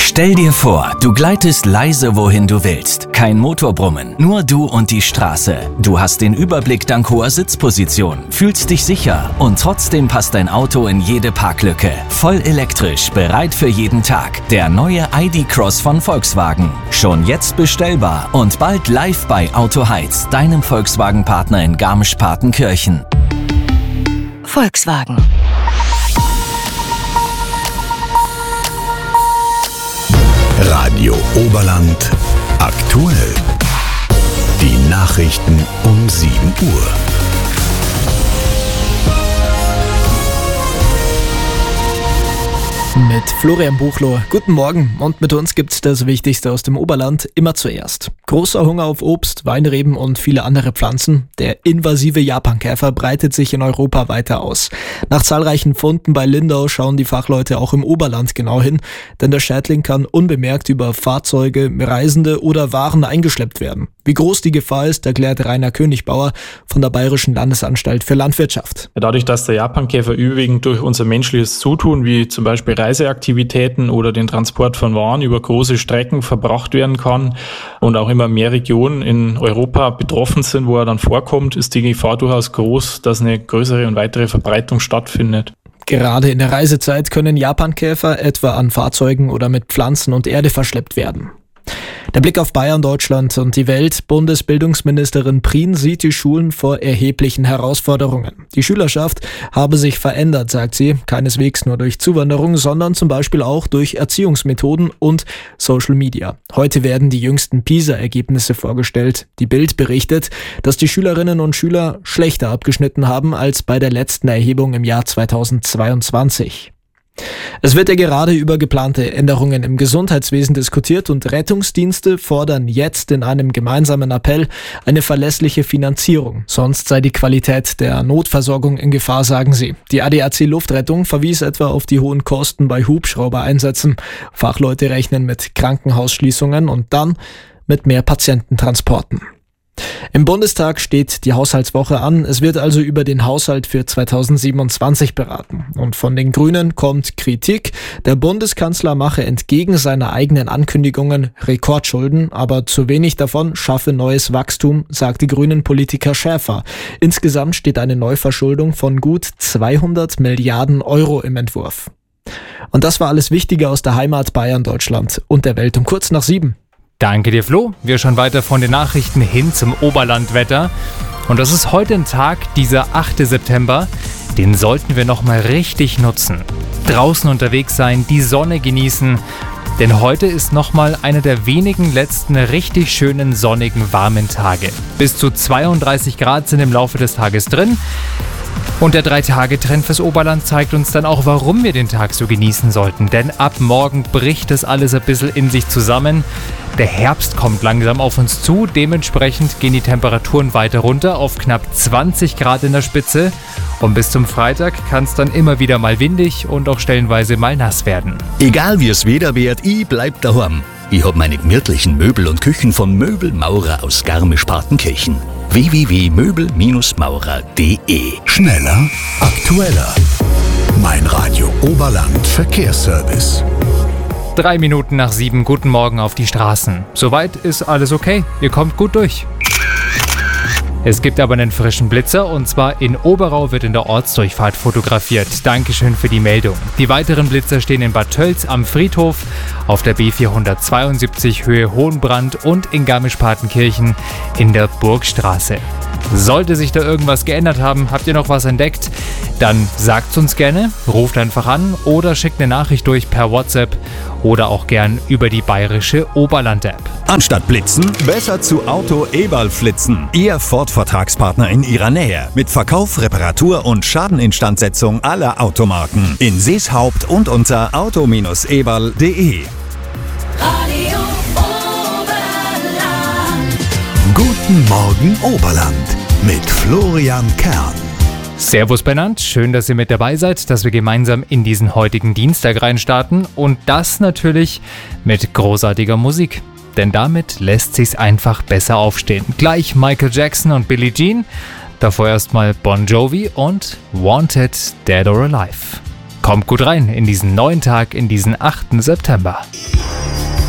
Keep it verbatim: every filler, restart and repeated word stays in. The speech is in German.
Stell dir vor, du gleitest leise, wohin du willst. Kein Motorbrummen, nur du und die Straße. Du hast den Überblick dank hoher Sitzposition, fühlst dich sicher und trotzdem passt dein Auto in jede Parklücke. Voll elektrisch, bereit für jeden Tag. Der neue I D Cross von Volkswagen. Schon jetzt bestellbar und bald live bei Auto Heiz, deinem Volkswagen-Partner in Garmisch-Partenkirchen. Volkswagen. Radio Oberland aktuell. Die Nachrichten um sieben Uhr. Mit Florian Buchloh. Guten Morgen und mit uns gibt's das Wichtigste aus dem Oberland immer zuerst. Großer Hunger auf Obst, Weinreben und viele andere Pflanzen. Der invasive Japankäfer breitet sich in Europa weiter aus. Nach zahlreichen Funden bei Lindau schauen die Fachleute auch im Oberland genau hin, denn der Schädling kann unbemerkt über Fahrzeuge, Reisende oder Waren eingeschleppt werden. Wie groß die Gefahr ist, erklärt Rainer Königbauer von der Bayerischen Landesanstalt für Landwirtschaft. Dadurch, dass der Japankäfer überwiegend durch unser menschliches Zutun, wie zum Beispiel Reiseaktivitäten oder den Transport von Waren über große Strecken verbracht werden kann und auch immer mehr Regionen in Europa betroffen sind, wo er dann vorkommt, ist die Gefahr durchaus groß, dass eine größere und weitere Verbreitung stattfindet. Gerade in der Reisezeit können Japankäfer etwa an Fahrzeugen oder mit Pflanzen und Erde verschleppt werden. Der Blick auf Bayern, Deutschland und die Welt. Bundesbildungsministerin Prien sieht die Schulen vor erheblichen Herausforderungen. Die Schülerschaft habe sich verändert, sagt sie, keineswegs nur durch Zuwanderung, sondern zum Beispiel auch durch Erziehungsmethoden und Social Media. Heute werden die jüngsten PISA-Ergebnisse vorgestellt. Die Bild berichtet, dass die Schülerinnen und Schüler schlechter abgeschnitten haben als bei der letzten Erhebung im Jahr zweitausendzweiundzwanzig. Es wird ja gerade über geplante Änderungen im Gesundheitswesen diskutiert und Rettungsdienste fordern jetzt in einem gemeinsamen Appell eine verlässliche Finanzierung. Sonst sei die Qualität der Notversorgung in Gefahr, sagen sie. Die A D A C Luftrettung verwies etwa auf die hohen Kosten bei Hubschraubereinsätzen. Fachleute rechnen mit Krankenhausschließungen und dann mit mehr Patiententransporten. Im Bundestag steht die Haushaltswoche an. Es wird also über den Haushalt für zweitausendsiebenundzwanzig beraten. Und von den Grünen kommt Kritik. Der Bundeskanzler mache entgegen seiner eigenen Ankündigungen Rekordschulden, aber zu wenig davon schaffe neues Wachstum, sagt die Grünen-Politiker Schäfer. Insgesamt steht eine Neuverschuldung von gut zweihundert Milliarden Euro im Entwurf. Und das war alles Wichtige aus der Heimat Bayern, Deutschland und der Welt um kurz nach sieben. Danke dir, Flo. Wir schauen weiter von den Nachrichten hin zum Oberlandwetter. Und das ist heute ein Tag, dieser achte September. Den sollten wir nochmal richtig nutzen. Draußen unterwegs sein, die Sonne genießen. Denn heute ist nochmal einer der wenigen letzten richtig schönen, sonnigen, warmen Tage. Bis zu zweiunddreißig Grad sind im Laufe des Tages drin. Und der Drei-Tage-Trend fürs Oberland zeigt uns dann auch, warum wir den Tag so genießen sollten. Denn ab morgen bricht das alles ein bisschen in sich zusammen. Der Herbst kommt langsam auf uns zu. Dementsprechend gehen die Temperaturen weiter runter auf knapp zwanzig Grad in der Spitze. Und bis zum Freitag kann es dann immer wieder mal windig und auch stellenweise mal nass werden. Egal wie es Wetter wird, ich bleib daheim. Ich hab meine gemütlichen Möbel und Küchen von Möbelmaurer aus Garmisch-Partenkirchen. w w w punkt möbel maurer punkt d e. Schneller, aktueller. Mein Radio Oberland Verkehrsservice. Drei Minuten nach sieben, guten Morgen auf die Straßen. Soweit ist alles okay, ihr kommt gut durch. Es gibt aber einen frischen Blitzer und zwar in Oberau wird in der Ortsdurchfahrt fotografiert. Dankeschön für die Meldung. Die weiteren Blitzer stehen in Bad Tölz am Friedhof, auf der B vierhundertzweiundsiebzig Höhe Hohenbrand und in Garmisch-Partenkirchen in der Burgstraße. Sollte sich da irgendwas geändert haben, habt ihr noch was entdeckt, dann sagt's uns gerne, ruft einfach an oder schickt eine Nachricht durch per WhatsApp oder auch gern über die bayerische Oberland-App. Anstatt blitzen, besser zu Auto Eberl flitzen. Ihr Ford-Vertragspartner in ihrer Nähe. Mit Verkauf, Reparatur und Schadeninstandsetzung aller Automarken. In Seeshaupt und unter auto eberl punkt d e. Radio Oberland. Guten Morgen Oberland mit Florian Kern. Servus benannt, schön, dass ihr mit dabei seid, dass wir gemeinsam in diesen heutigen Dienstag reinstarten und das natürlich mit großartiger Musik. Denn damit lässt sich's einfach besser aufstehen. Gleich Michael Jackson und Billie Jean, davor erstmal Bon Jovi und Wanted, Dead or Alive. Kommt gut rein in diesen neuen Tag, in diesen achten September.